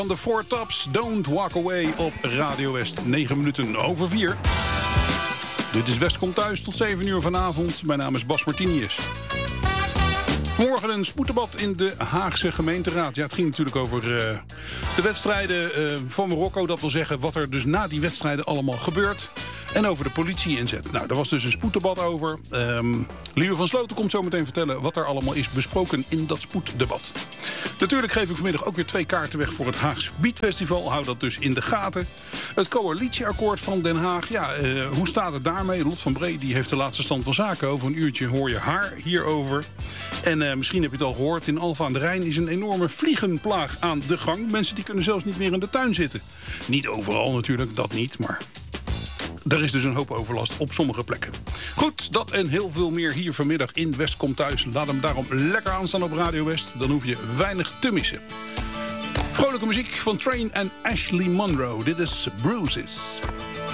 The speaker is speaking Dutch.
Van de Four Tops, Don't Walk Away op Radio West. 9 minuten over 4. Dit is West komt thuis tot 7 uur vanavond. Mijn naam is Bas Martinius. Vanmorgen een spoeddebat in de Haagse gemeenteraad. Ja, het ging natuurlijk over de wedstrijden van Marokko. Dat wil zeggen wat er dus na die wedstrijden allemaal gebeurt. En over de politie-inzet. Nou, daar was dus een spoeddebat over. Lieve van Sloten komt zo meteen vertellen wat er allemaal is besproken in dat spoeddebat. Natuurlijk geef ik vanmiddag ook weer 2 kaarten weg voor het Haags Beatfestival. Hou dat dus in de gaten. Het coalitieakkoord van Den Haag. Ja, hoe staat het daarmee? Lot van Bree die heeft de laatste stand van zaken. Over een uurtje hoor je haar hierover. En misschien heb je het al gehoord. In Alphen aan de Rijn is een enorme vliegenplaag aan de gang. Mensen die kunnen zelfs niet meer in de tuin zitten. Niet overal natuurlijk, dat niet, maar... Er is dus een hoop overlast op sommige plekken. Goed, dat en heel veel meer hier vanmiddag in West komt thuis. Laat hem daarom lekker aanstaan op Radio West. Dan hoef je weinig te missen. Vrolijke muziek van Train en Ashley Monroe. Dit is Bruises.